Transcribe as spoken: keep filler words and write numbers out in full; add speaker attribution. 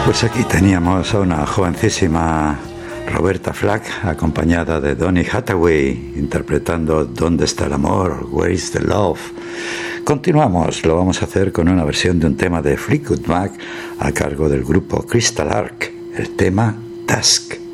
Speaker 1: Pues aquí teníamos a una jovencísima Roberta Flack acompañada de Donny Hathaway interpretando ¿Dónde está el amor? Where is the love? Continuamos, lo vamos a hacer con una versión de un tema de Fleetwood Mac a cargo del grupo Crystal Ark, el tema Task.